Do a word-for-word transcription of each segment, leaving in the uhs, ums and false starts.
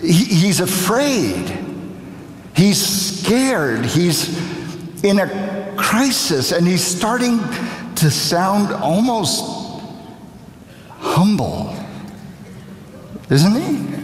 he, he's afraid. He's scared. He's in a crisis, and he's starting to sound almost humble, isn't he?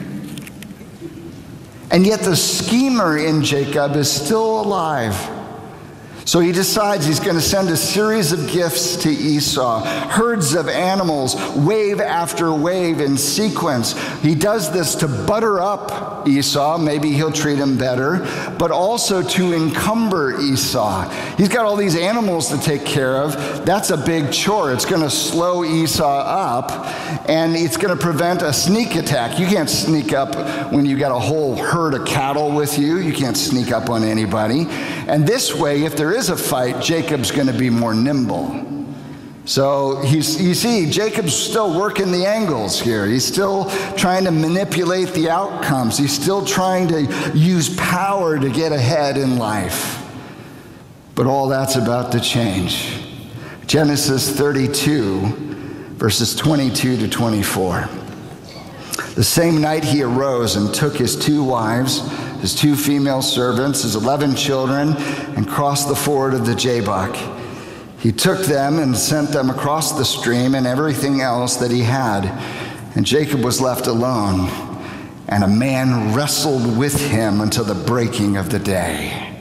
And yet the schemer in Jacob is still alive. So he decides he's going to send a series of gifts to Esau, herds of animals, wave after wave in sequence. He does this to butter up Esau. Maybe he'll treat him better, but also to encumber Esau. He's got all these animals to take care of. That's a big chore. It's going to slow Esau up, and it's going to prevent a sneak attack. You can't sneak up when you got a whole herd of cattle with you. You can't sneak up on anybody. And this way, if there is a fight, Jacob's going to be more nimble. So he's, you see, Jacob's still working the angles here. He's still trying to manipulate the outcomes. He's still trying to use power to get ahead in life. But all that's about to change. Genesis thirty-two, verses twenty-two to twenty-four. The same night he arose and took his two wives, his two female servants, his eleven children, and crossed the ford of the Jabbok. He took them and sent them across the stream and everything else that he had. And Jacob was left alone, and a man wrestled with him until the breaking of the day.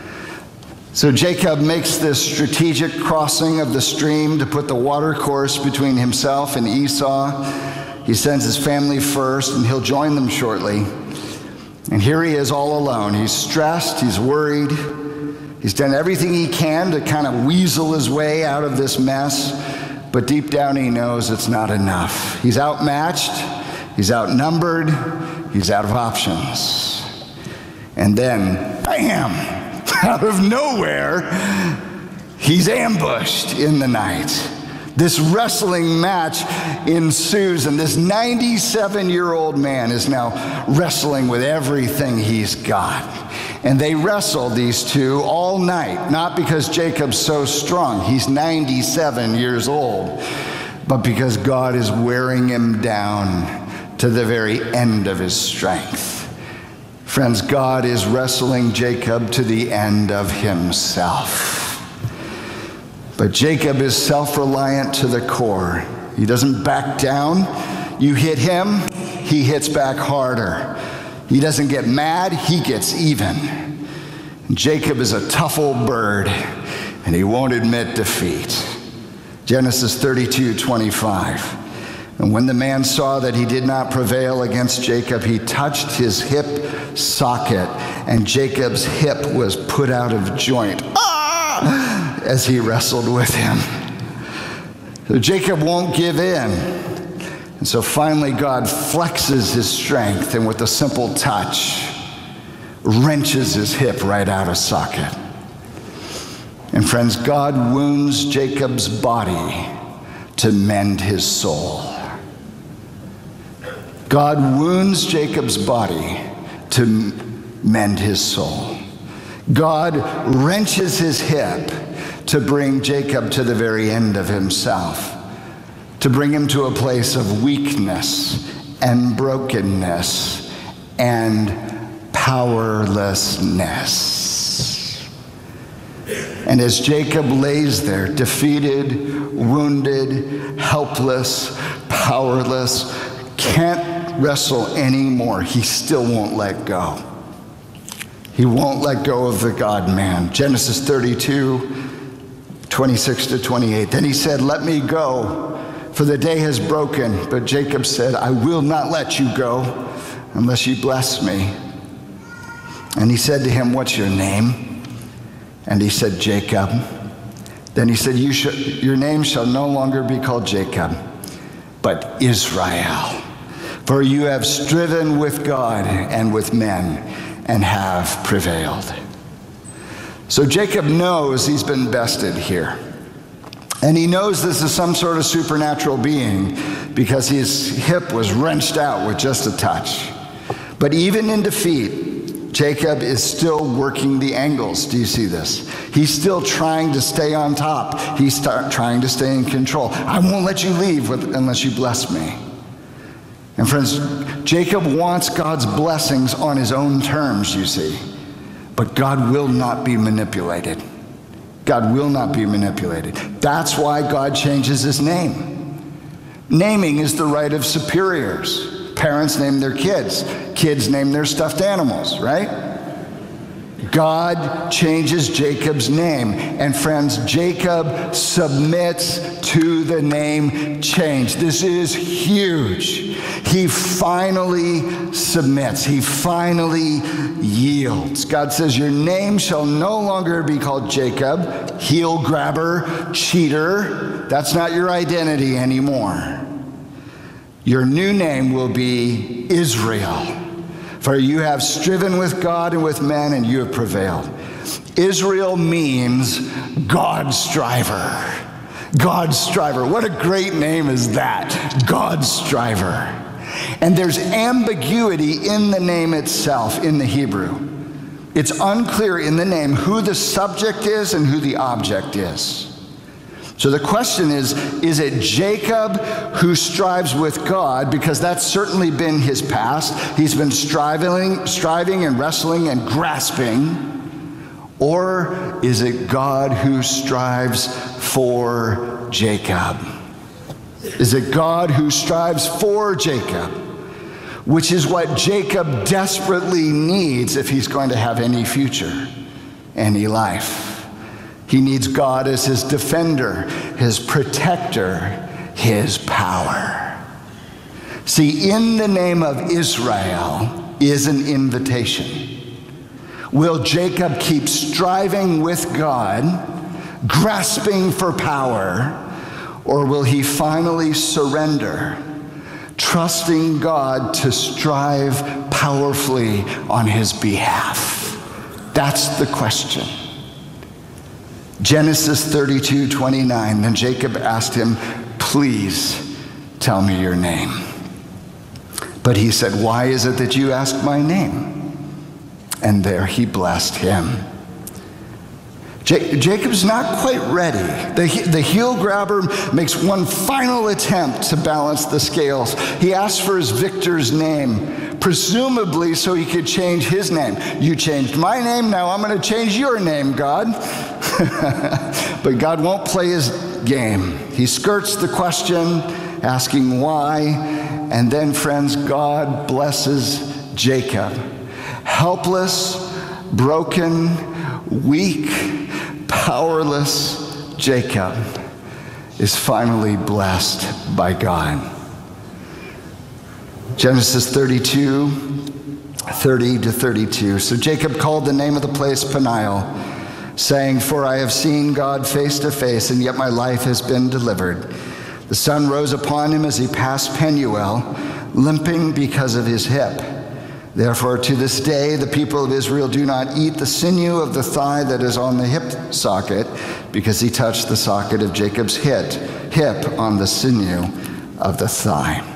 So Jacob makes this strategic crossing of the stream to put the water course between himself and Esau. He sends his family first, and he'll join them shortly. And here he is all alone. He's stressed, he's worried. He's done everything he can to kind of weasel his way out of this mess, but deep down he knows it's not enough. He's outmatched, he's outnumbered, he's out of options. And then, bam, out of nowhere, he's ambushed in the night. This wrestling match ensues, and this ninety-seven-year-old man is now wrestling with everything he's got. And they wrestle, these two, all night, not because Jacob's so strong. He's ninety-seven years old, but because God is wearing him down to the very end of his strength. Friends, God is wrestling Jacob to the end of himself. But Jacob is self-reliant to the core. He doesn't back down. You hit him, he hits back harder. He doesn't get mad, he gets even. And Jacob is a tough old bird, and he won't admit defeat. Genesis thirty-two twenty-five. And when the man saw that he did not prevail against Jacob, he touched his hip socket, and Jacob's hip was put out of joint. Ah! As he wrestled with him. So Jacob won't give in. And so finally God flexes his strength, and with a simple touch, wrenches his hip right out of socket. And friends, God wounds Jacob's body to mend his soul. God wounds Jacob's body to mend his soul. God wrenches his hip to bring Jacob to the very end of himself, to bring him to a place of weakness and brokenness and powerlessness. And as Jacob lays there, defeated, wounded, helpless, powerless, can't wrestle anymore, he still won't let go. He won't let go of the God-man. Genesis thirty-two, twenty-six to twenty-eight. Then he said, "Let me go, for the day has broken." But Jacob said, "I will not let you go unless you bless me." And he said to him, "What's your name?" And he said, "Jacob." Then he said, you should, "Your name shall no longer be called Jacob, but Israel. For you have striven with God and with men and have prevailed." So Jacob knows he's been bested here. And he knows this is some sort of supernatural being because his hip was wrenched out with just a touch. But even in defeat, Jacob is still working the angles. Do you see this? He's still trying to stay on top. He's start trying to stay in control. I won't let you leave with, unless you bless me. And friends, Jacob wants God's blessings on his own terms, you see. But God will not be manipulated. God will not be manipulated. That's why God changes his name. Naming is the right of superiors. Parents name their kids. Kids name their stuffed animals, right? God changes Jacob's name. And friends, Jacob submits to the name change. This is huge. He finally submits. He finally yields. God says, your name shall no longer be called Jacob, heel grabber, cheater. That's not your identity anymore. Your new name will be Israel. For you have striven with God and with men, and you have prevailed. Israel means God striver. God striver. What a great name is that. God striver. And there's ambiguity in the name itself in the Hebrew. It's unclear in the name who the subject is and who the object is. So the question is, is it Jacob who strives with God? Because that's certainly been his past. He's been striving, striving and wrestling and grasping. Or is it God who strives for Jacob? Is it God who strives for Jacob? Which is what Jacob desperately needs if he's going to have any future, any life. He needs God as his defender, his protector, his power. See, in the name of Israel is an invitation. Will Jacob keep striving with God, grasping for power, or will he finally surrender, trusting God to strive powerfully on his behalf? That's the question. Genesis thirty-two twenty-nine, then Jacob asked him, please tell me your name. But he said, why is it that you ask my name? And there he blessed him. Ja- Jacob's not quite ready. The, the heel grabber makes one final attempt to balance the scales. He asks for his victor's name, presumably so he could change his name. You changed my name, now I'm going to change your name, God. But God won't play his game. He skirts the question, asking why, and then, friends, God blesses Jacob. Helpless, broken, weak, powerless Jacob is finally blessed by God. Genesis thirty-two, thirty to thirty-two. So Jacob called the name of the place Peniel, saying, for I have seen God face to face, and yet my life has been delivered. The sun rose upon him as he passed Penuel, limping because of his hip. Therefore, to this day, the people of Israel do not eat the sinew of the thigh that is on the hip socket, because he touched the socket of Jacob's hip, hip on the sinew of the thigh.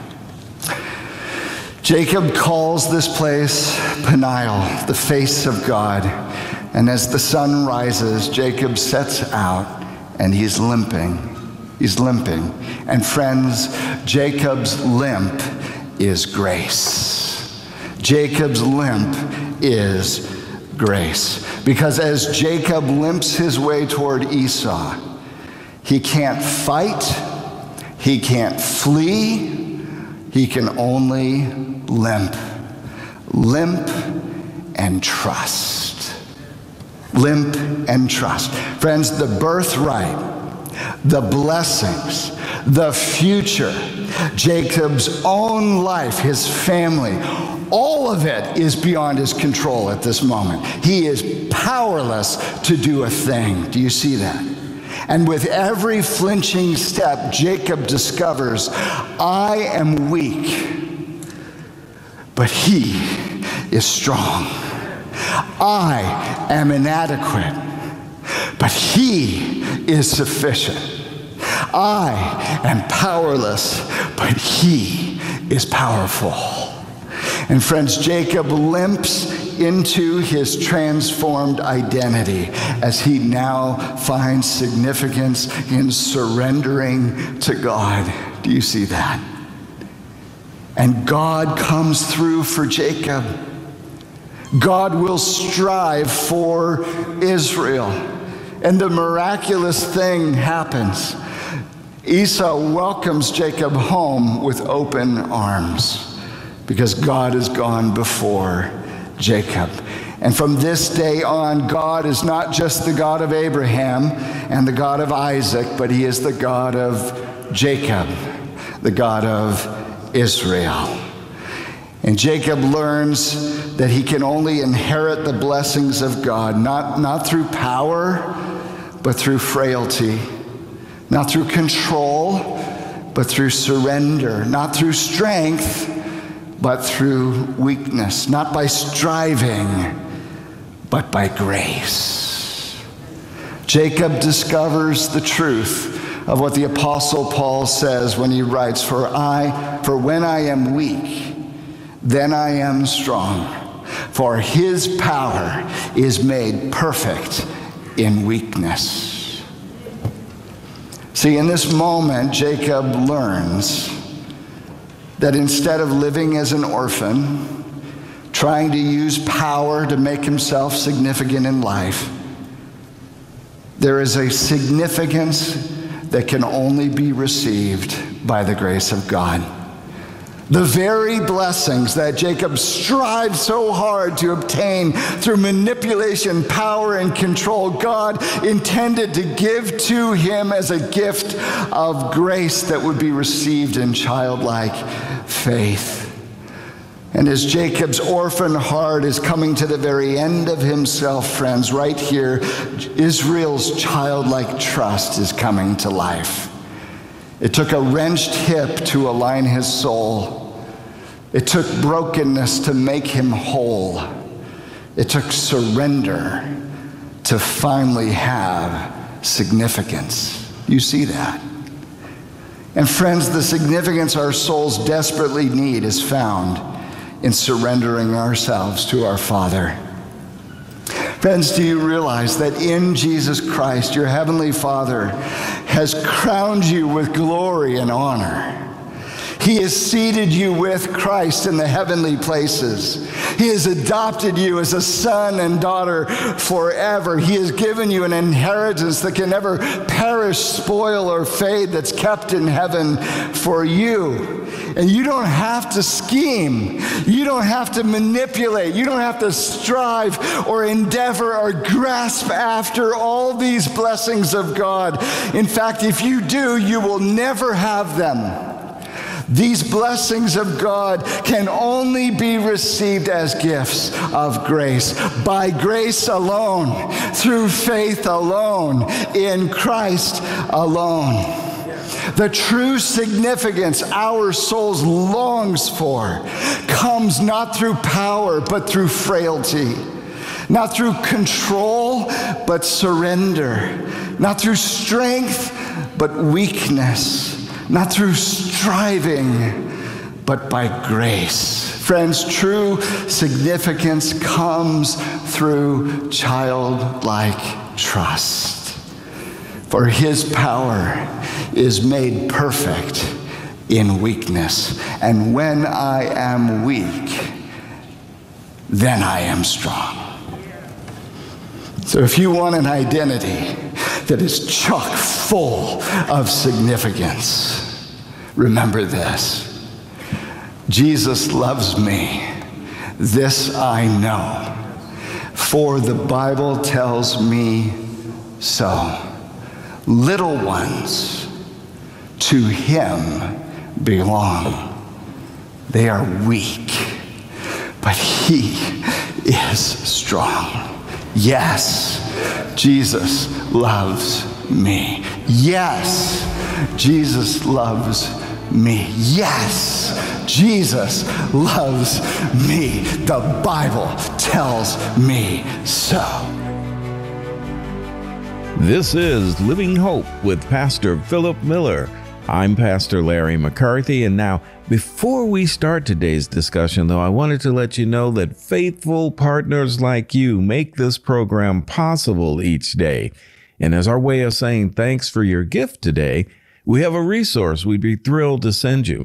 Jacob calls this place Peniel, the face of God. And as the sun rises, Jacob sets out, and he's limping. He's limping. And friends, Jacob's limp is grace. Jacob's limp is grace. Because as Jacob limps his way toward Esau, he can't fight, he can't flee, he can only limp. Limp and trust. Limp and trust. Friends, the birthright, the blessings, the future, Jacob's own life, his family, all of it is beyond his control at this moment. He is powerless to do a thing. Do you see that? And with every flinching step, Jacob discovers, I am weak, but he is strong. I am inadequate, but he is sufficient. I am powerless, but he is powerful. And friends, Jacob limps into his transformed identity as he now finds significance in surrendering to God. Do you see that? And God comes through for Jacob. God will strive for Israel. And the miraculous thing happens. Esau welcomes Jacob home with open arms because God has gone before Jacob. And from this day on, God is not just the God of Abraham and the God of Isaac, but he is the God of Jacob, the God of Israel. And Jacob learns that he can only inherit the blessings of God, not, not through power, but through frailty, not through control, but through surrender, not through strength, but through weakness, not by striving, but by grace. Jacob discovers the truth of what the Apostle Paul says when he writes, For I, for when I am weak, then I am strong. For his power is made perfect in weakness. See, in this moment, Jacob learns that instead of living as an orphan, trying to use power to make himself significant in life, there is a significance that can only be received by the grace of God. The very blessings that Jacob strived so hard to obtain through manipulation, power, and control, God intended to give to him as a gift of grace that would be received in childlike faith. And as Jacob's orphan heart is coming to the very end of himself, friends, right here, Israel's childlike trust is coming to life. It took a wrenched hip to align his soul. It took brokenness to make him whole. It took surrender to finally have significance. You see that? And friends, the significance our souls desperately need is found in surrendering ourselves to our Father. Friends, do you realize that in Jesus Christ, your Heavenly Father has crowned you with glory and honor? He has seated you with Christ in the heavenly places. He has adopted you as a son and daughter forever. He has given you an inheritance that can never perish, spoil, or fade, that's kept in heaven for you. And you don't have to scheme. You don't have to manipulate. You don't have to strive or endeavor or grasp after all these blessings of God. In fact, if you do, you will never have them. These blessings of God can only be received as gifts of grace, by grace alone, through faith alone, in Christ alone. The true significance our souls longs for comes not through power, but through frailty. Not through control, but surrender. Not through strength, but weakness. Not through striving, but by grace. Friends, true significance comes through childlike trust. For his power is made perfect in weakness. And when I am weak, then I am strong. So if you want an identity that is chock full of significance, remember this: Jesus loves me. This I know, for the Bible tells me so. Little ones to him belong. They are weak, but he is strong. Yes, Jesus loves me. Yes, Jesus loves me. Yes, Jesus loves me. The Bible tells me so. This is Living Hope with Pastor Philip Miller. I'm Pastor Larry McCarthy, and now, before we start today's discussion, though, I wanted to let you know that faithful partners like you make this program possible each day. And as our way of saying thanks for your gift today, we have a resource we'd be thrilled to send you.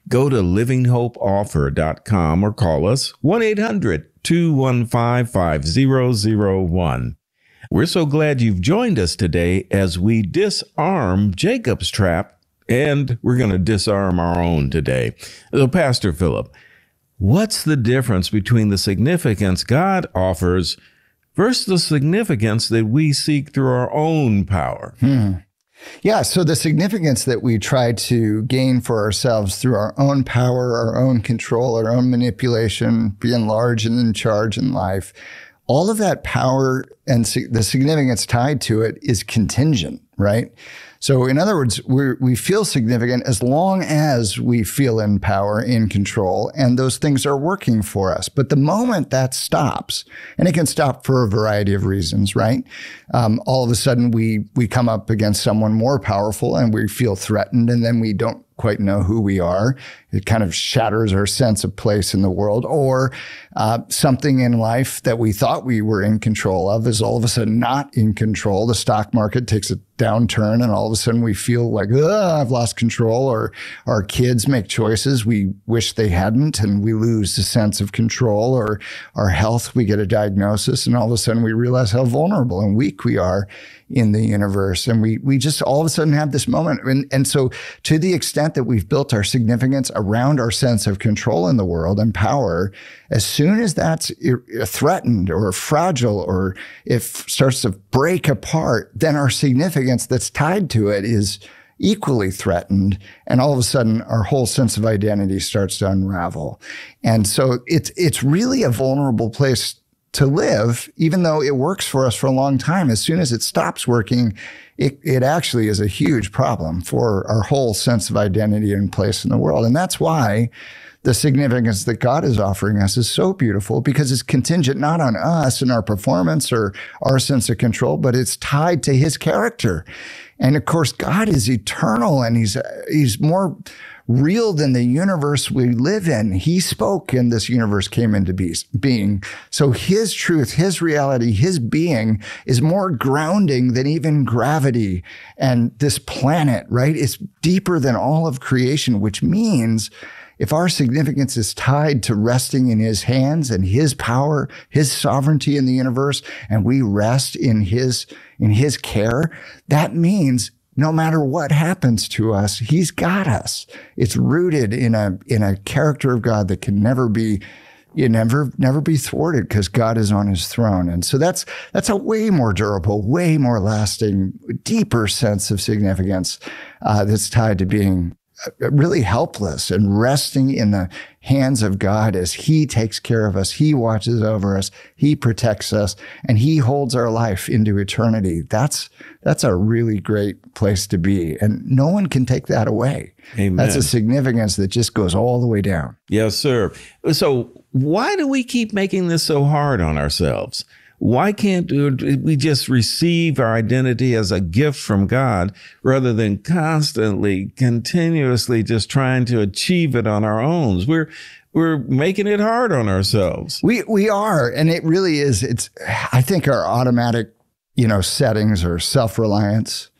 Go to living hope offer dot com or call us one eight hundred two one five five zero zero one. We're so glad you've joined us today as we disarm Jacob's trap, and we're going to disarm our own today. So, Pastor Philip, what's the difference between the significance God offers versus the significance that we seek through our own power? Hmm. Yeah, so the significance that we try to gain for ourselves through our own power, our own control, our own manipulation, being large and in charge in life, all of that power and the significance tied to it is contingent, right? So in other words, we we feel significant as long as we feel in power, in control, and those things are working for us. But the moment that stops, and it can stop for a variety of reasons, right? Um, all of a sudden we we come up against someone more powerful and we feel threatened, and then we don't quite know who we are. It kind of shatters our sense of place in the world. Or uh, something in life that we thought we were in control of is all of a sudden not in control. The stock market takes a downturn and all of a sudden we feel like, I've lost control. Or our kids make choices we wish they hadn't and we lose the sense of control. Or our health, we get a diagnosis and all of a sudden we realize how vulnerable and weak we are in the universe. And we we just all of a sudden have this moment. And, and so to the extent that we've built our significance around our sense of control in the world and power, as soon as that's threatened or fragile or if starts to break apart, then our significance that's tied to it is equally threatened. And all of a sudden, our whole sense of identity starts to unravel. And so it's it's really a vulnerable place to live, even though it works for us for a long time. As soon as it stops working, it, it actually is a huge problem for our whole sense of identity and place in the world. And that's why the significance that God is offering us is so beautiful, because it's contingent not on us and our performance or our sense of control, but it's tied to his character. And of course, God is eternal and he's, he's more real than the universe we live in. He spoke and this universe came into being. So his truth, his reality, his being is more grounding than even gravity and this planet, right? It's deeper than all of creation, which means if our significance is tied to resting in his hands and his power, his sovereignty in the universe, and we rest in his, in his care, that means no matter what happens to us, he's got us. It's rooted in a, in a character of God that can never be, you never, never be thwarted because God is on his throne. And so that's, that's a way more durable, way more lasting, deeper sense of significance, uh, that's tied to being really helpless and resting in the hands of God as he takes care of us. He watches over us. He protects us and he holds our life into eternity. That's, that's a really great place to be. And no one can take that away. Amen. That's a significance that just goes all the way down. Yes, sir. So why do we keep making this so hard on ourselves? Why can't we just receive our identity as a gift from God rather than constantly, continuously just trying to achieve it on our own? We're we're making it hard on ourselves. We we are, and it really is. It's I think our automatic, you know, settings are self-reliance,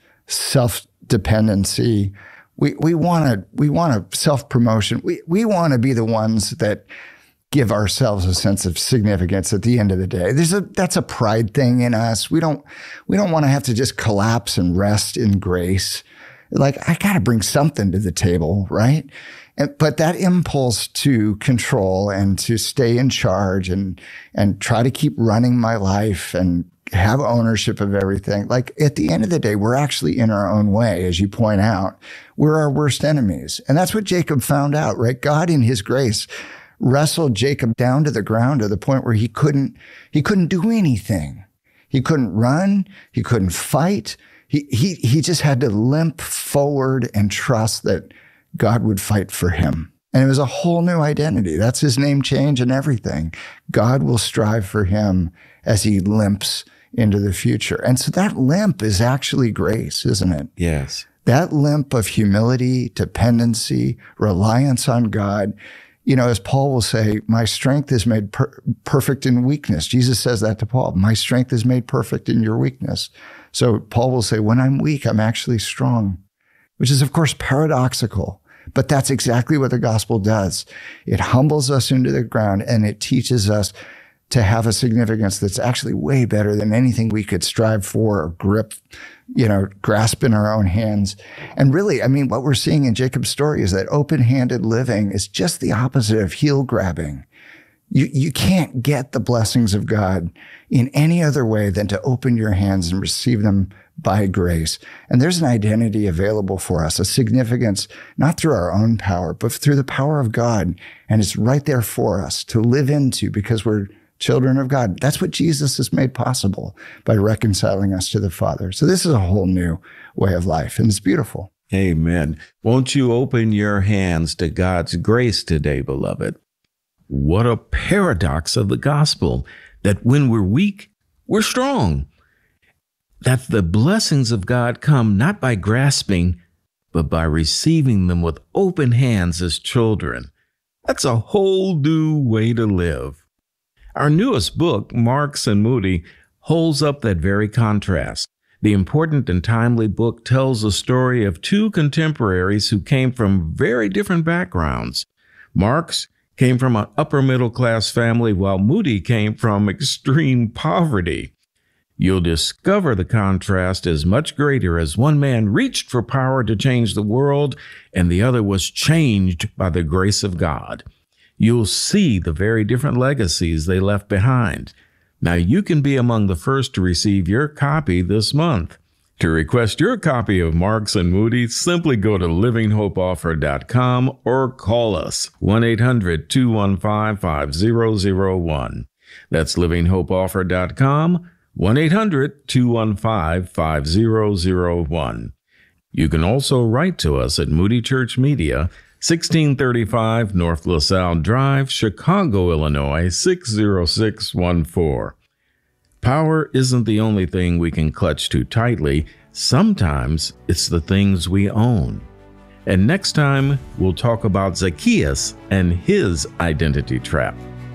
self-dependency. We we want to we want to self-promotion. We we want to be the ones that give ourselves a sense of significance at the end of the day. There's a, that's a pride thing in us. We don't, we don't want to have to just collapse and rest in grace. Like, I got to bring something to the table, right? And, but that impulse to control and to stay in charge and, and try to keep running my life and have ownership of everything. Like, at the end of the day, we're actually in our own way, as you point out. We're our worst enemies. And that's what Jacob found out, right? God in his grace wrestled Jacob down to the ground to the point where he couldn't, he couldn't do anything. He couldn't run. He couldn't fight. He, he, he just had to limp forward and trust that God would fight for him. And it was a whole new identity. That's his name change and everything. God will strive for him as he limps into the future. And so that limp is actually grace, isn't it? Yes. That limp of humility, dependency, reliance on God. You know, as Paul will say, my strength is made per- perfect in weakness. Jesus says that to Paul. My strength is made perfect in your weakness. So Paul will say, when I'm weak, I'm actually strong, which is, of course, paradoxical. But that's exactly what the gospel does. It humbles us into the ground, and it teaches us to have a significance that's actually way better than anything we could strive for or grip, you know, grasp in our own hands. And really, I mean, what we're seeing in Jacob's story is that open-handed living is just the opposite of heel grabbing. You, you can't get the blessings of God in any other way than to open your hands and receive them by grace. And there's an identity available for us, a significance, not through our own power, but through the power of God. And it's right there for us to live into because we're children of God. That's what Jesus has made possible by reconciling us to the Father. So this is a whole new way of life, and it's beautiful. Amen. Won't you open your hands to God's grace today, beloved? What a paradox of the gospel, that when we're weak, we're strong. That the blessings of God come not by grasping, but by receiving them with open hands as children. That's a whole new way to live. Our newest book, Marks and Moody, holds up that very contrast. The important and timely book tells the story of two contemporaries who came from very different backgrounds. Marks came from an upper-middle-class family, while Moody came from extreme poverty. You'll discover the contrast is much greater as one man reached for power to change the world, and the other was changed by the grace of God. You'll see the very different legacies they left behind. Now, you can be among the first to receive your copy this month. To request your copy of Marks and Moody, simply go to living hope offer dot com or call us one eight hundred two one five five zero zero one. That's living hope offer dot com, one eight hundred two one five five zero zero one. You can also write to us at Moody Church Media, sixteen thirty-five North LaSalle Drive, Chicago, Illinois, six zero six one four. Power isn't the only thing we can clutch too tightly. Sometimes it's the things we own. And next time, we'll talk about Zacchaeus and his identity trap.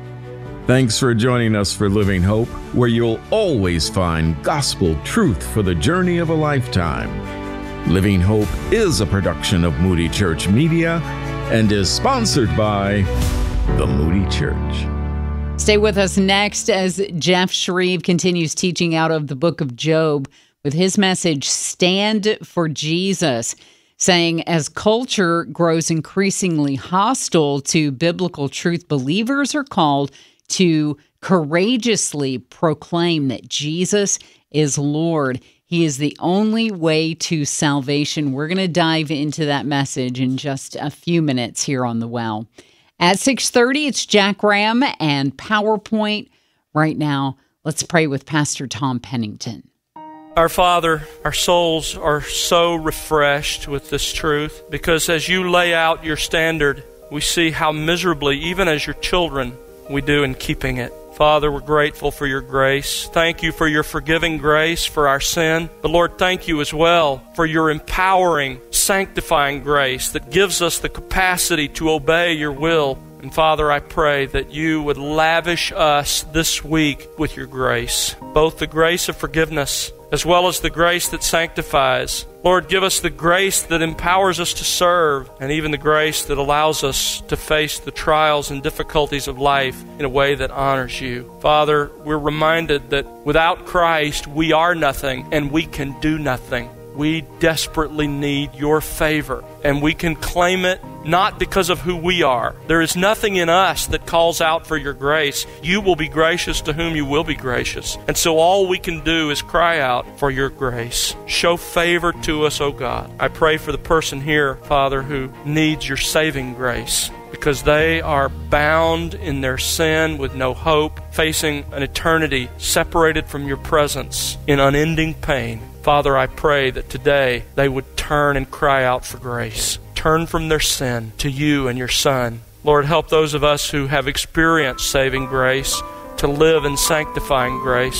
Thanks for joining us for Living Hope, where you'll always find gospel truth for the journey of a lifetime. Living Hope is a production of Moody Church Media and is sponsored by the Moody Church. Stay with us next as Jeff Shreve continues teaching out of the book of Job with his message, Stand for Jesus, saying as culture grows increasingly hostile to biblical truth, believers are called to courageously proclaim that Jesus is Lord. He is the only way to salvation. We're going to dive into that message in just a few minutes here on The Well. At six thirty, it's Jack Ram and PowerPoint. Right now, let's pray with Pastor Tom Pennington. Our Father, our souls are so refreshed with this truth because as you lay out your standard, we see how miserably, even as your children, we do in keeping it. Father, we're grateful for your grace. Thank you for your forgiving grace for our sin. But Lord, thank you as well for your empowering, sanctifying grace that gives us the capacity to obey your will. And Father, I pray that you would lavish us this week with your grace, both the grace of forgiveness as well as the grace that sanctifies. Lord, give us the grace that empowers us to serve, and even the grace that allows us to face the trials and difficulties of life in a way that honors you. Father, we're reminded that without Christ, we are nothing and we can do nothing. We desperately need your favor, and we can claim it not because of who we are. There is nothing in us that calls out for your grace. You will be gracious to whom you will be gracious. And so all we can do is cry out for your grace. Show favor to us, O God. I pray for the person here, Father, who needs your saving grace, because they are bound in their sin with no hope, facing an eternity separated from your presence in unending pain. Father, I pray that today they would turn and cry out for grace. Turn from their sin to you and your Son. Lord, help those of us who have experienced saving grace to live in sanctifying grace.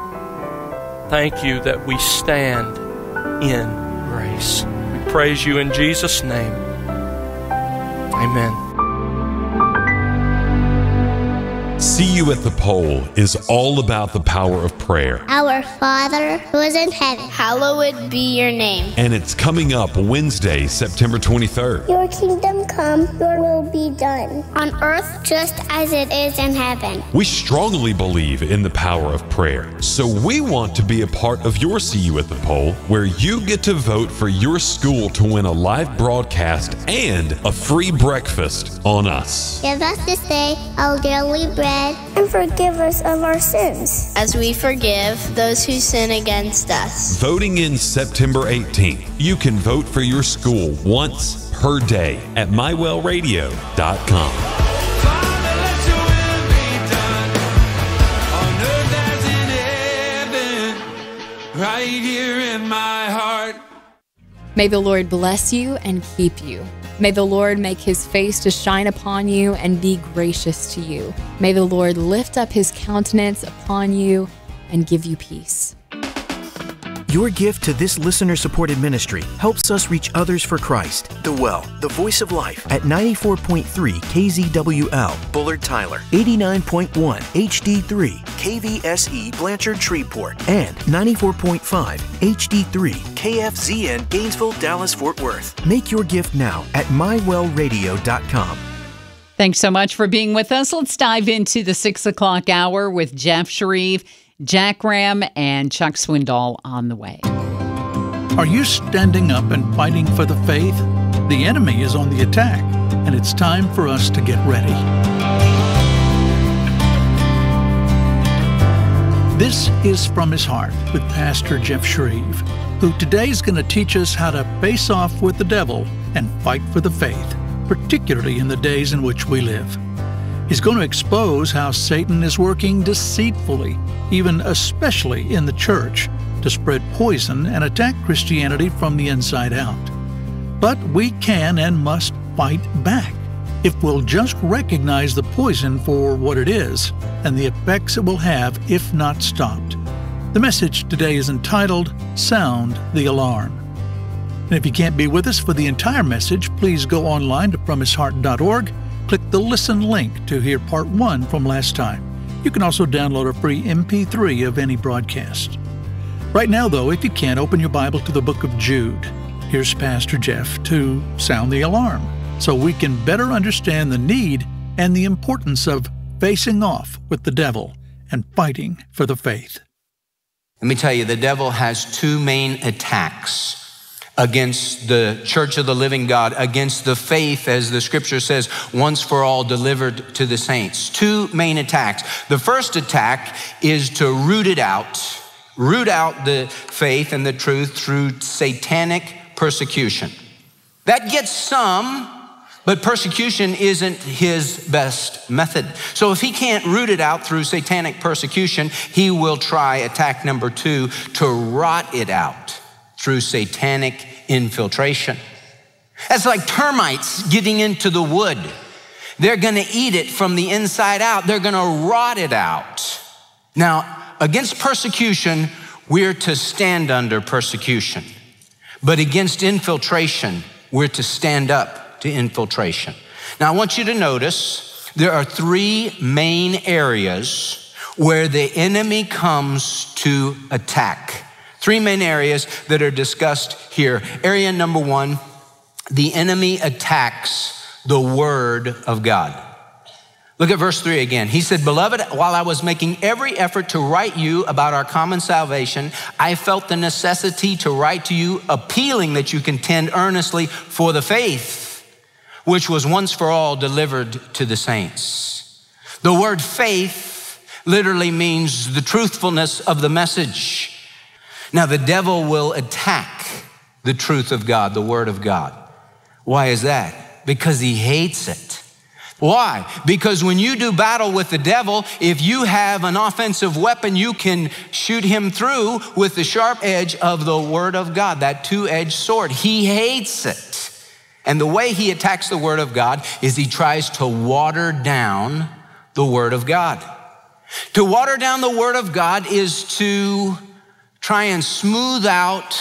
Thank you that we stand in grace. We praise you in Jesus' name. Amen. See You at the Pole is all about the power of prayer. Our Father who is in heaven, hallowed be your name. And it's coming up Wednesday, September twenty-third. Your kingdom come, your will be done, on earth just as it is in heaven. We strongly believe in the power of prayer, so we want to be a part of your See You at the Pole, where you get to vote for your school to win a live broadcast and a free breakfast on us. Give us this day our daily bread, and forgive us of our sins, as we forgive those who sin against us. Voting in September eighteenth. You can vote for your school once per day at my well radio dot com. Right here in my heart. May the Lord bless you and keep you. May the Lord make his face to shine upon you and be gracious to you. May the Lord lift up his countenance upon you and give you peace. Your gift to this listener-supported ministry helps us reach others for Christ. The Well, the Voice of Life, at ninety-four point three K Z W L, Bullard Tyler, eighty-nine point one H D three, K V S E Blanchard Shreveport, and ninety-four point five H D three, K F Z N Gainesville, Dallas, Fort Worth. Make your gift now at my well radio dot com. Thanks so much for being with us. Let's dive into the six o'clock hour with Jeff Shreve, Jack Ram, and Chuck Swindoll on the way. Are you standing up and fighting for the faith? The enemy is on the attack, and it's time for us to get ready. This is From His Heart with Pastor Jeff Shreve, who today is going to teach us how to face off with the devil and fight for the faith, particularly in the days in which we live. He's going to expose how Satan is working deceitfully, even especially in the church, to spread poison and attack Christianity from the inside out. But we can and must fight back if we'll just recognize the poison for what it is and the effects it will have if not stopped. The message today is entitled, Sound the Alarm. And if you can't be with us for the entire message, please go online to from his heart dot org. Click the listen link to hear part one from last time. You can also download a free M P three of any broadcast. Right now, though, if you can, open your Bible to the book of Jude. Here's Pastor Jeff to sound the alarm so we can better understand the need and the importance of facing off with the devil and fighting for the faith. Let me tell you, the devil has two main attacks against the church of the living God, against the faith, as the scripture says, once for all delivered to the saints. Two main attacks. The first attack is to root it out, root out the faith and the truth through satanic persecution. That gets some, but persecution isn't his best method. So if he can't root it out through satanic persecution, he will try attack number two, to rot it out through satanic infiltration. That's like termites getting into the wood. They're gonna eat it from the inside out. They're gonna rot it out. Now, against persecution, we're to stand under persecution. But against infiltration, we're to stand up to infiltration. Now, I want you to notice there are three main areas where the enemy comes to attack. Three main areas that are discussed here. Area number one, the enemy attacks the word of God. Look at verse three again. He said, "Beloved, while I was making every effort to write you about our common salvation, I felt the necessity to write to you, appealing that you contend earnestly for the faith, which was once for all delivered to the saints." The word faith literally means the truthfulness of the message. Now, the devil will attack the truth of God, the word of God. Why is that? Because he hates it. Why? Because when you do battle with the devil, if you have an offensive weapon, you can shoot him through with the sharp edge of the word of God, that two-edged sword. He hates it. And the way he attacks the word of God is he tries to water down the word of God. To water down the word of God is to try and smooth out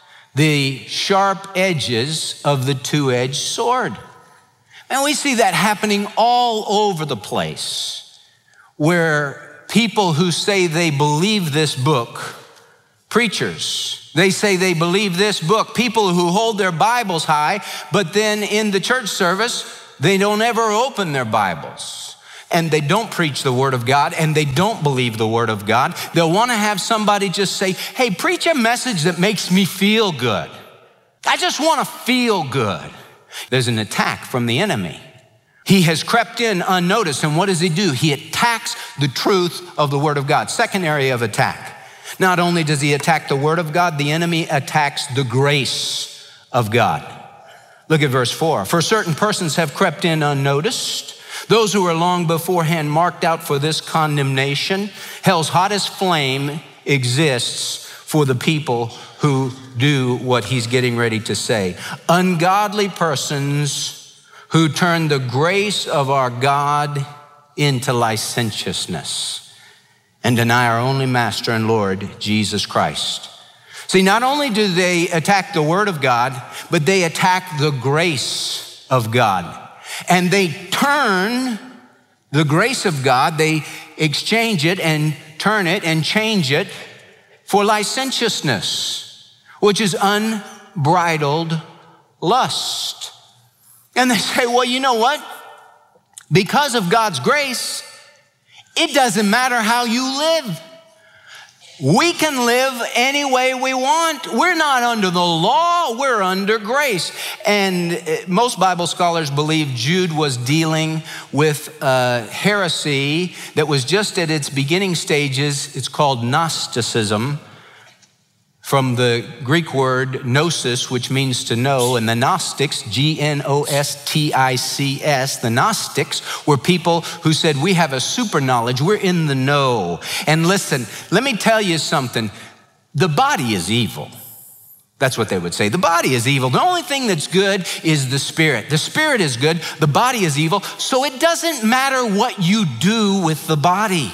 the sharp edges of the two-edged sword. And we see that happening all over the place. where people who say they believe this book, preachers, they say they believe this book, people who hold their Bibles high, but then in the church service, they don't ever open their Bibles. And they don't preach the Word of God, and they don't believe the Word of God. They'll want to have somebody just say, hey, preach a message that makes me feel good. I just want to feel good. There's an attack from the enemy. He has crept in unnoticed, and what does he do? He attacks the truth of the Word of God. Second area of attack. Not only does he attack the Word of God, the enemy attacks the grace of God. Look at verse four. For certain persons have crept in unnoticed, those who were long beforehand marked out for this condemnation. Hell's hottest flame exists for the people who do what he's getting ready to say. Ungodly persons who turn the grace of our God into licentiousness and deny our only Master and Lord, Jesus Christ. See, not only do they attack the Word of God, but they attack the grace of God. And they turn the grace of God, they exchange it and turn it and change it for licentiousness, which is unbridled lust. And they say, well, you know what? Because of God's grace, it doesn't matter how you live. We can live any way we want. We're not under the law, we're under grace. And most Bible scholars believe Jude was dealing with a heresy that was just at its beginning stages. It's called Gnosticism, from the Greek word gnosis, which means to know, and the Gnostics, G N O S T I C S, the Gnostics were people who said, we have a super knowledge, we're in the know. And listen, let me tell you something, the body is evil. That's what they would say. The body is evil. The only thing that's good is the spirit. The spirit is good, the body is evil, so it doesn't matter what you do with the body.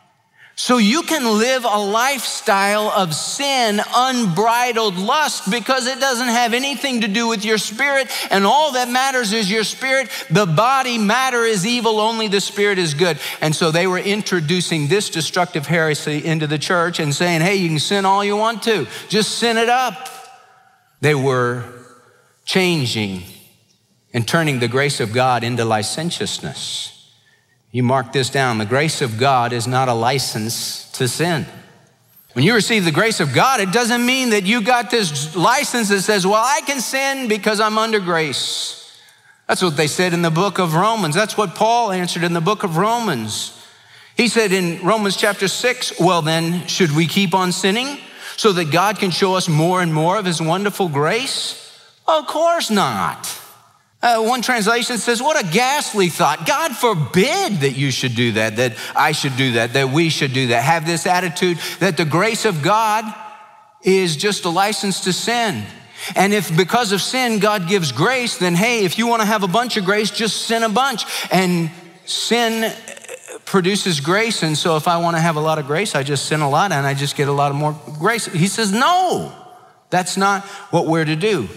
So you can live a lifestyle of sin, unbridled lust, because it doesn't have anything to do with your spirit, and all that matters is your spirit. The body, matter is evil, only the spirit is good. And so they were introducing this destructive heresy into the church and saying, hey, you can sin all you want to, just sin it up. They were changing and turning the grace of God into licentiousness. You mark this down. The grace of God is not a license to sin. When you receive the grace of God, it doesn't mean that you got this license that says, well, I can sin because I'm under grace. That's what they said in the book of Romans. That's what Paul answered in the book of Romans. He said in Romans chapter six, well then, should we keep on sinning so that God can show us more and more of his wonderful grace? Of course not. Uh, one translation says, what a ghastly thought. God forbid that you should do that, that I should do that, that we should do that. Have this attitude that the grace of God is just a license to sin. And if because of sin, God gives grace, then hey, if you want to have a bunch of grace, just sin a bunch. And sin produces grace. And so if I want to have a lot of grace, I just sin a lot and I just get a lot of more grace. He says, no, that's not what we're to do.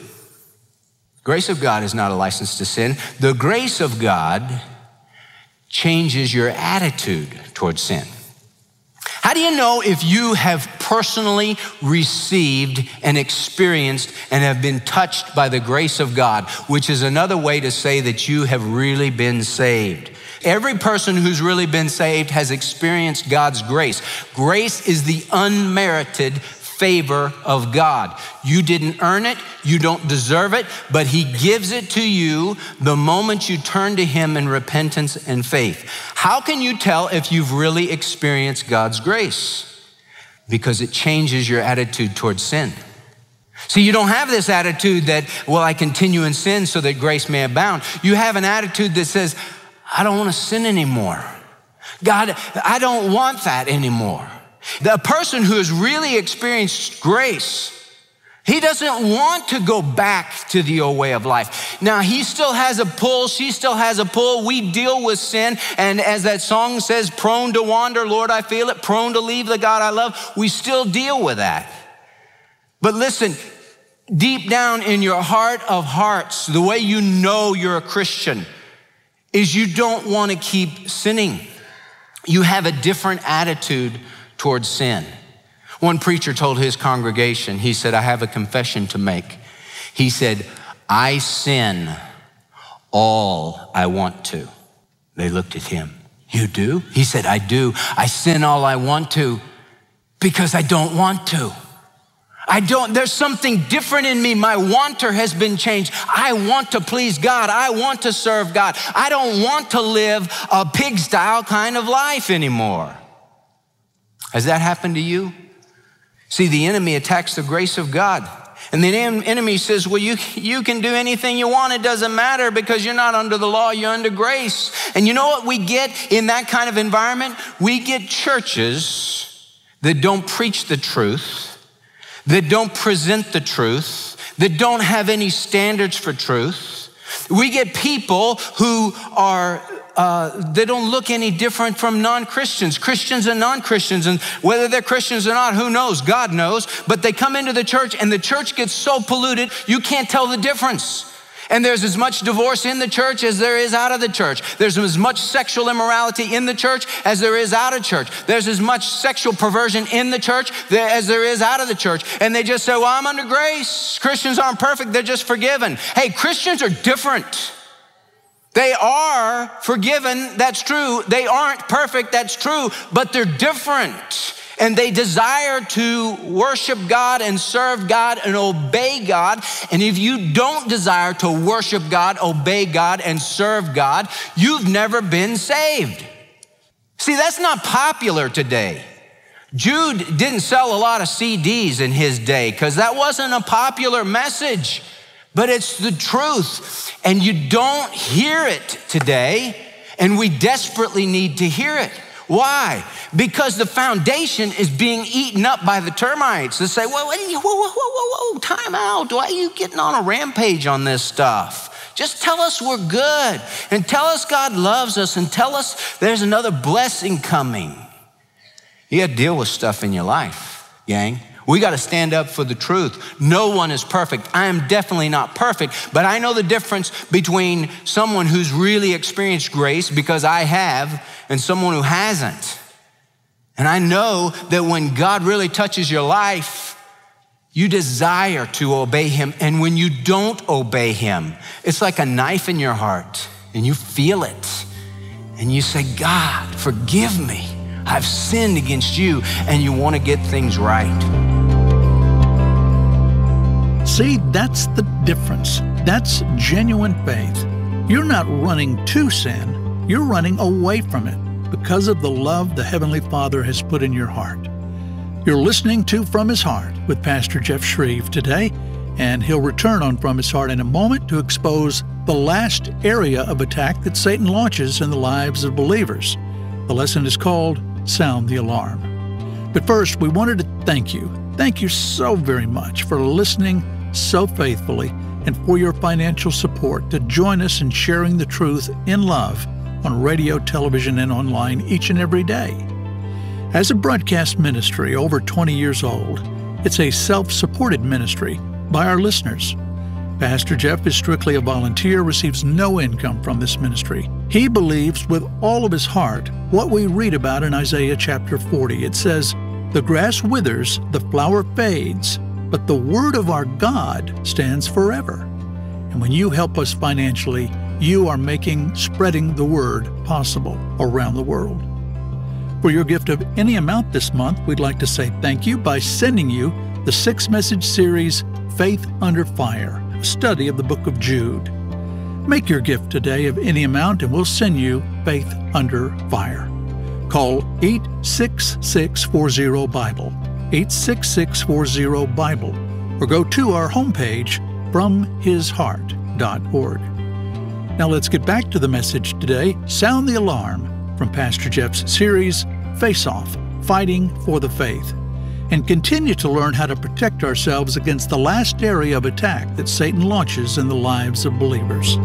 Grace of God is not a license to sin. The grace of God changes your attitude towards sin. How do you know if you have personally received and experienced and have been touched by the grace of God, which is another way to say that you have really been saved? Every person who's really been saved has experienced God's grace. Grace is the unmerited favor of God. You didn't earn it, you don't deserve it, but he gives it to you the moment you turn to him in repentance and faith. How can you tell if you've really experienced God's grace? Because it changes your attitude towards sin. See, you don't have this attitude that, well, I continue in sin so that grace may abound. You have an attitude that says, I don't want to sin anymore. God, I don't want that anymore. The person who has really experienced grace, he doesn't want to go back to the old way of life. Now, he still has a pull, she still has a pull. We deal with sin, and as that song says, prone to wander, Lord, I feel it, prone to leave the God I love. We still deal with that. But listen, deep down in your heart of hearts, the way you know you're a Christian is you don't want to keep sinning. you have a different attitude towards sin. One preacher told his congregation, he said, I have a confession to make. He said, I sin all I want to. They looked at him. You do? He said, I do. I sin all I want to because I don't want to. I don't, there's something different in me. My wanter has been changed. I want to please God. I want to serve God. I don't want to live a pig-style kind of life anymore. Has that happened to you? See, the enemy attacks the grace of God. And the enemy says, well, you, you can do anything you want. It doesn't matter because you're not under the law, you're under grace. And you know what we get in that kind of environment? We get churches that don't preach the truth, that don't present the truth, that don't have any standards for truth. We get people who are, uh, they don't look any different from non-Christians, Christians and non-Christians. And whether they're Christians or not, who knows? God knows. But they come into the church and the church gets so polluted, you can't tell the difference. And there's as much divorce in the church as there is out of the church. There's as much sexual immorality in the church as there is out of church. There's as much sexual perversion in the church as there is out of the church. And they just say, well, I'm under grace. Christians aren't perfect, they're just forgiven. Hey, Christians are different. They are forgiven, that's true. They aren't perfect, that's true, but they're different. And they desire to worship God and serve God and obey God. And if you don't desire to worship God, obey God, and serve God, you've never been saved. See, that's not popular today. Jude didn't sell a lot of C Ds in his day because that wasn't a popular message, but it's the truth. And you don't hear it today, and we desperately need to hear it. Why? Because the foundation is being eaten up by the termites. They say, well, whoa, whoa, whoa, whoa, whoa, time out. Why are you getting on a rampage on this stuff? Just tell us we're good and tell us God loves us and tell us there's another blessing coming. You got to deal with stuff in your life, gang. We got to stand up for the truth. No one is perfect. I am definitely not perfect, but I know the difference between someone who's really experienced grace, because I have, and someone who hasn't. And I know that when God really touches your life, you desire to obey him. And when you don't obey him, it's like a knife in your heart and you feel it. And you say, God, forgive me. I've sinned against you, and you want to get things right. See, that's the difference. That's genuine faith. You're not running to sin, you're running away from it because of the love the Heavenly Father has put in your heart. You're listening to From His Heart with Pastor Jeff Shreve today, and he'll return on From His Heart in a moment to expose the last area of attack that Satan launches in the lives of believers. The lesson is called Sound the Alarm. But first, we wanted to thank you. Thank you so very much for listening so faithfully and for your financial support to join us in sharing the truth in love on radio, television, and online each and every day. As a broadcast ministry over twenty years old, it's a self-supported ministry by our listeners. Pastor Jeff is strictly a volunteer, receives no income from this ministry. He believes with all of his heart what we read about in Isaiah chapter forty. It says, "The grass withers, the flower fades, but the word of our God stands forever." And when you help us financially, you are making spreading the word possible around the world. For your gift of any amount this month, we'd like to say thank you by sending you the six-message series, Faith Under Fire, a study of the book of Jude. Make your gift today of any amount, and we'll send you Faith Under Fire. Call eight six six four zero Bible, eight six six four zero Bible, or go to our homepage, from his heart dot org. Now let's get back to the message today, Sound the Alarm, from Pastor Jeff's series, Face Off, Fighting for the Faith, and continue to learn how to protect ourselves against the last area of attack that Satan launches in the lives of believers.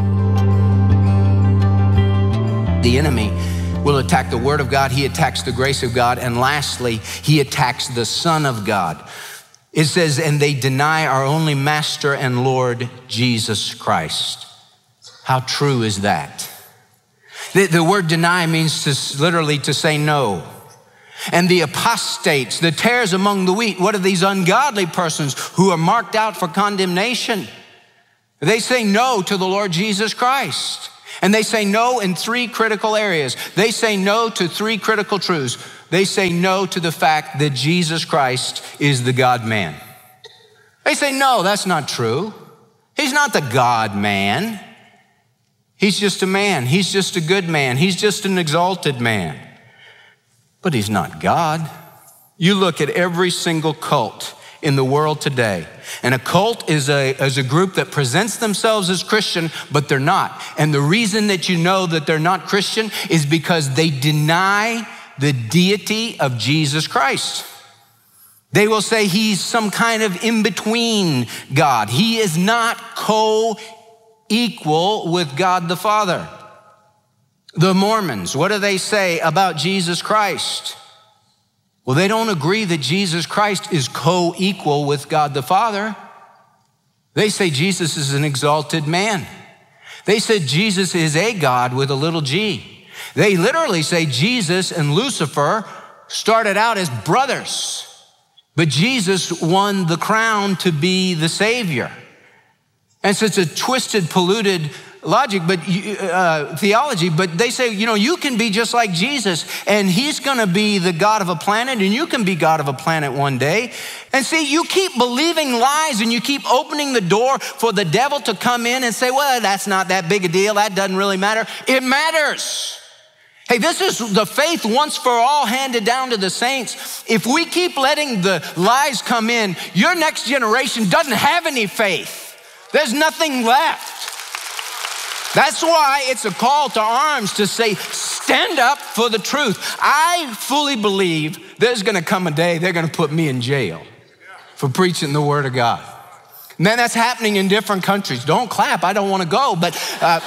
The enemy will attack the Word of God, he attacks the grace of God, and lastly, he attacks the Son of God. It says, and they deny our only Master and Lord, Jesus Christ. How true is that? The, the word deny means to literally to say no. And the apostates, the tares among the wheat, what are these ungodly persons who are marked out for condemnation? They say no to the Lord Jesus Christ. And they say no in three critical areas. They say no to three critical truths. They say no to the fact that Jesus Christ is the God-man. They say, no, that's not true. He's not the God-man. He's just a man. He's just a good man. He's just an exalted man. But he's not God. You look at every single cult in the world today, and a cult is a, is a group that presents themselves as Christian, but they're not. And the reason that you know that they're not Christian is because they deny the deity of Jesus Christ. They will say he's some kind of in-between God. He is not co-equal with God the Father. The Mormons, what do they say about Jesus Christ? Well, they don't agree that Jesus Christ is co-equal with God the Father. They say Jesus is an exalted man. They said Jesus is a God with a little g. They literally say Jesus and Lucifer started out as brothers, but Jesus won the crown to be the Savior. And so it's a twisted, polluted logic, but uh, theology, but they say, you know, you can be just like Jesus, and he's gonna be the God of a planet, and you can be God of a planet one day. And see, you keep believing lies, and you keep opening the door for the devil to come in and say, well, that's not that big a deal, that doesn't really matter. It matters. Hey, this is the faith once for all handed down to the saints. If we keep letting the lies come in, your next generation doesn't have any faith. There's nothing left. That's why it's a call to arms to say, stand up for the truth. I fully believe there's gonna come a day they're gonna put me in jail for preaching the word of God. Man, that's happening in different countries. Don't clap, I don't wanna go, but, uh,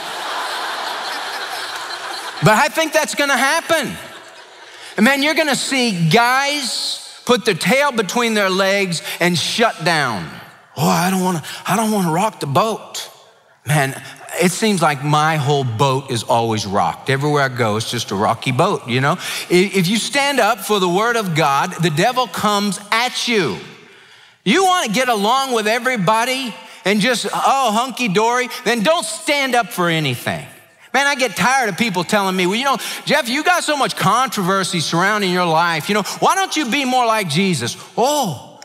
but I think that's gonna happen. And man, you're gonna see guys put their tail between their legs and shut down. Oh, I don't wanna, I don't wanna rock the boat. Man, it seems like my whole boat is always rocked. Everywhere I go, it's just a rocky boat, you know? If you stand up for the word of God, the devil comes at you. You want to get along with everybody and just, oh, hunky-dory, then don't stand up for anything. Man, I get tired of people telling me, well, you know, Jeff, you got so much controversy surrounding your life. You know, why don't you be more like Jesus? Oh,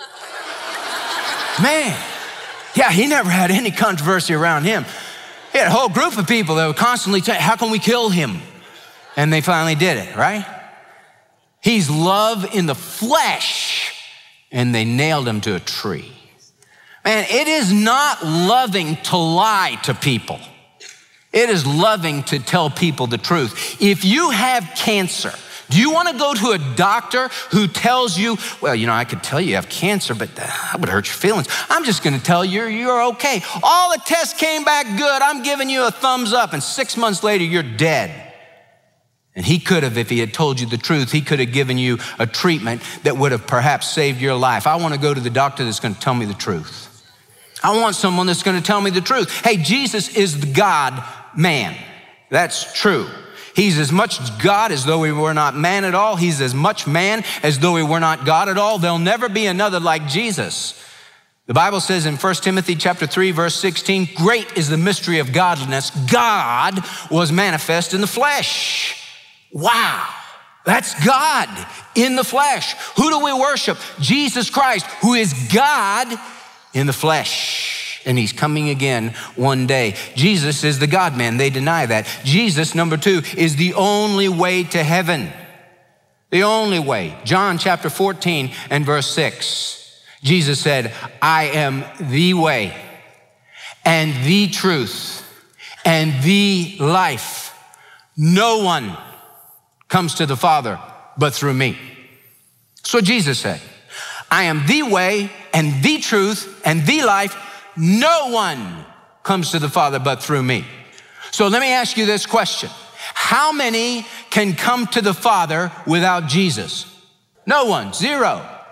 man. Yeah, he never had any controversy around him. He had a whole group of people that would constantly say, how can we kill him? And they finally did it, right? He's love in the flesh, and they nailed him to a tree. Man, it is not loving to lie to people. It is loving to tell people the truth. If you have cancer, do you want to go to a doctor who tells you, well, you know, I could tell you you have cancer, but that would hurt your feelings. I'm just going to tell you you're okay. All the tests came back good. I'm giving you a thumbs up. And six months later, you're dead. And he could have, if he had told you the truth, he could have given you a treatment that would have perhaps saved your life. I want to go to the doctor that's going to tell me the truth. I want someone that's going to tell me the truth. Hey, Jesus is the God-man. That's true. He's as much God as though he were not man at all. He's as much man as though he were not God at all. There'll never be another like Jesus. The Bible says in First Timothy chapter three, verse sixteen, great is the mystery of godliness. God was manifest in the flesh. Wow, that's God in the flesh. Who do we worship? Jesus Christ, who is God in the flesh. And he's coming again one day. Jesus is the God-man. They deny that. Jesus, number two, is the only way to heaven. The only way. John chapter fourteen and verse six. Jesus said, I am the way and the truth and the life. No one comes to the Father but through me. That's what Jesus said. I am the way and the truth and the life. No one comes to the Father but through me. So let me ask you this question. How many can come to the Father without Jesus? No one, zero.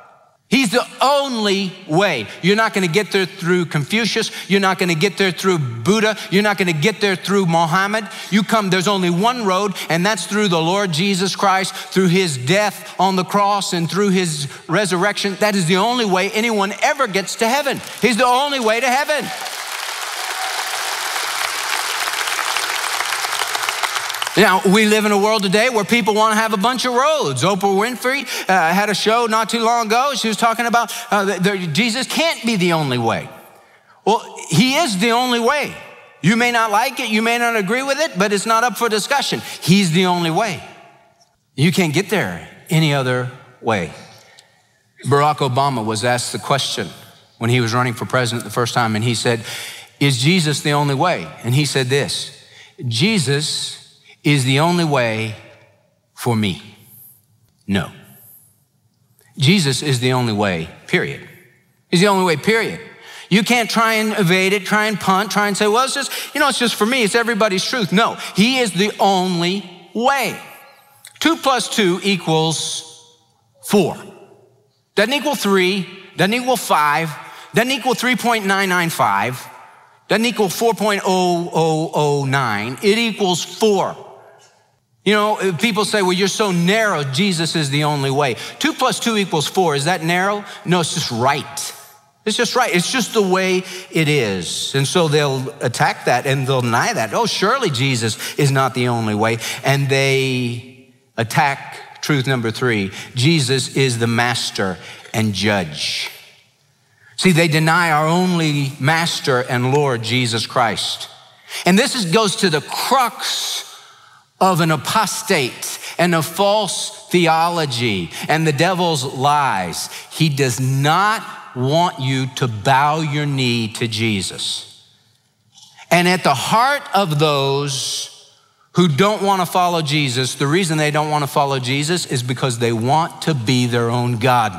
He's the only way. You're not going to get there through Confucius. You're not going to get there through Buddha. You're not going to get there through Muhammad. You come, there's only one road, and that's through the Lord Jesus Christ, through his death on the cross and through his resurrection. That is the only way anyone ever gets to heaven. He's the only way to heaven. Now, we live in a world today where people want to have a bunch of roads. Oprah Winfrey uh, had a show not too long ago. She was talking about uh, the, the, Jesus can't be the only way. Well, he is the only way. You may not like it, you may not agree with it, but it's not up for discussion. He's the only way. You can't get there any other way. Barack Obama was asked the question when he was running for president the first time, and he said, is Jesus the only way? And he said this, Jesus is the only way for me. No. Jesus is the only way, period. He's the only way, period. You can't try and evade it, try and punt, try and say, well, it's just, you know, it's just for me, it's everybody's truth. No, he is the only way. Two plus two equals four. Doesn't equal three, doesn't equal five, doesn't equal three point nine nine five, doesn't equal four point zero zero zero nine, it equals four. You know, people say, well, you're so narrow, Jesus is the only way. Two plus two equals four. Is that narrow? No, it's just right. It's just right. It's just the way it is. And so they'll attack that and they'll deny that. Oh, surely Jesus is not the only way. And they attack truth number three. Jesus is the master and judge. See, they deny our only master and Lord, Jesus Christ. And this is, goes to the crux of an apostate and a false theology and the devil's lies. He does not want you to bow your knee to Jesus. And at the heart of those who don't want to follow Jesus, the reason they don't want to follow Jesus is because they want to be their own God.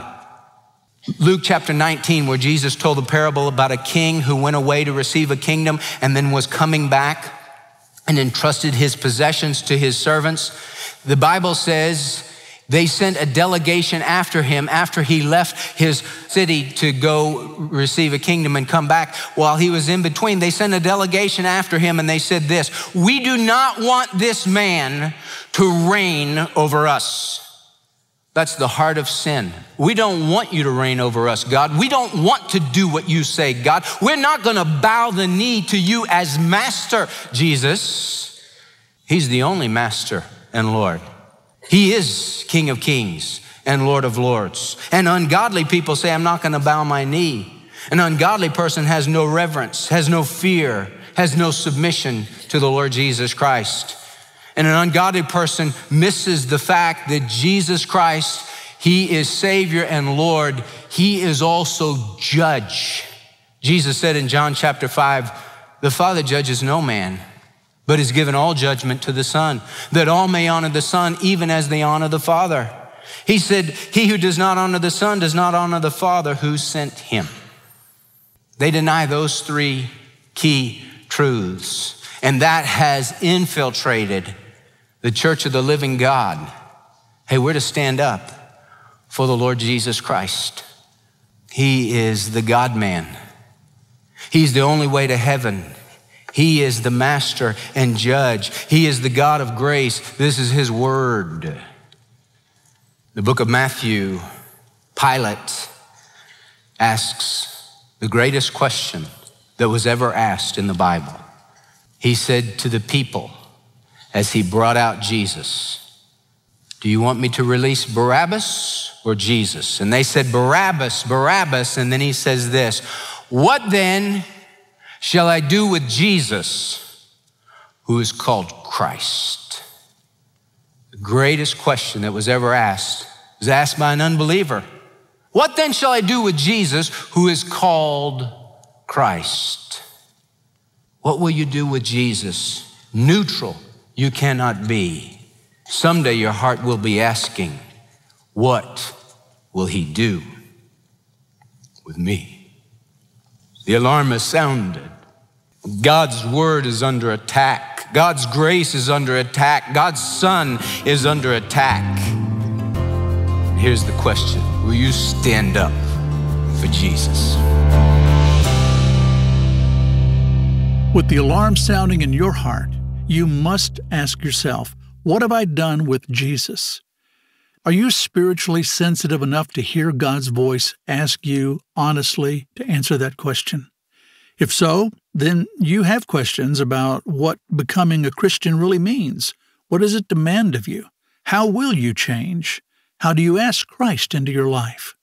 Luke chapter nineteen, where Jesus told the parable about a king who went away to receive a kingdom and then was coming back and entrusted his possessions to his servants. The Bible says they sent a delegation after him after he left his city to go receive a kingdom and come back. While he was in between, they sent a delegation after him and they said this, we do not want this man to reign over us. That's the heart of sin. We don't want you to reign over us, God. We don't want to do what you say, God. We're not going to bow the knee to you as master, Jesus. He's the only master and Lord. He is King of Kings and Lord of Lords. And ungodly people say, I'm not going to bow my knee. An ungodly person has no reverence, has no fear, has no submission to the Lord Jesus Christ. And an ungodly person misses the fact that Jesus Christ, he is Savior and Lord. He is also judge. Jesus said in John chapter five, the Father judges no man, but has given all judgment to the Son, that all may honor the Son even as they honor the Father. He said, he who does not honor the Son does not honor the Father who sent him. They deny those three key truths, and that has infiltrated the church of the living God. Hey, we're to stand up for the Lord Jesus Christ. He is the God-man. He's the only way to heaven. He is the master and judge. He is the God of grace. This is his word. The book of Matthew, Pilate asks the greatest question that was ever asked in the Bible. He said to the people, as he brought out Jesus, do you want me to release Barabbas or Jesus? And they said, Barabbas, Barabbas. And then he says this, what then shall I do with Jesus, who is called Christ? The greatest question that was ever asked was asked by an unbeliever. What then shall I do with Jesus, who is called Christ? What will you do with Jesus? Neutral you cannot be. Someday your heart will be asking, what will he do with me? The alarm has sounded. God's word is under attack. God's grace is under attack. God's Son is under attack. Here's the question. will you stand up for Jesus? With the alarm sounding in your heart, you must ask yourself, what have I done with Jesus? Are you spiritually sensitive enough to hear God's voice ask you honestly to answer that question? If so, then you have questions about what becoming a Christian really means. What does it demand of you? How will you change? How do you ask Christ into your life?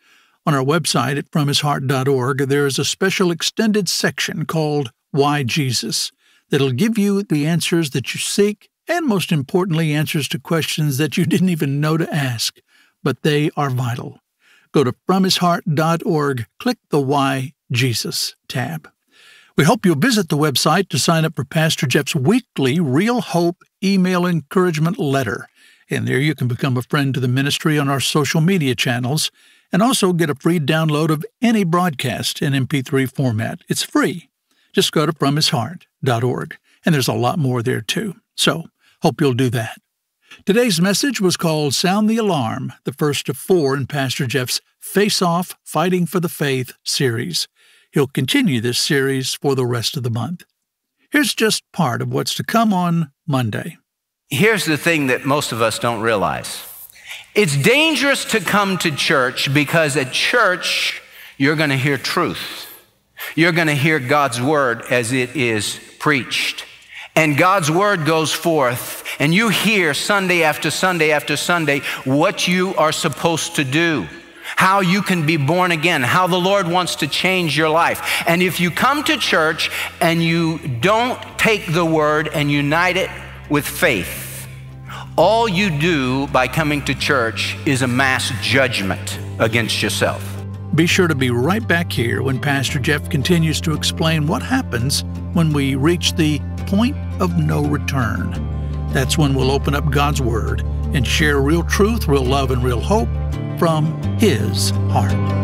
On our website at from his heart dot org, there is a special extended section called Why Jesus that'll give you the answers that you seek, and most importantly, answers to questions that you didn't even know to ask, but they are vital. Go to from his heart dot org, click the Why Jesus tab. We hope you'll visit the website to sign up for Pastor Jeff's weekly Real Hope email encouragement letter. And there you can become a friend to the ministry on our social media channels and also get a free download of any broadcast in M P three format. It's free. Just go to from his heart dot org, and there's a lot more there too. So, hope you'll do that. Today's message was called Sound the Alarm, the first of four in Pastor Jeff's Face Off Fighting for the Faith series. He'll continue this series for the rest of the month. Here's just part of what's to come on Monday. Here's the thing that most of us don't realize. It's dangerous to come to church because at church, you're going to hear truth. You're going to hear God's word as it is preached. And God's word goes forth, and you hear Sunday after Sunday after Sunday what you are supposed to do, how you can be born again, how the Lord wants to change your life. And if you come to church and you don't take the word and unite it with faith, all you do by coming to church is a mass judgment against yourself. Be sure to be right back here when Pastor Jeff continues to explain what happens when we reach the point of no return. That's when we'll open up God's Word and share real truth, real love, and real hope from His heart.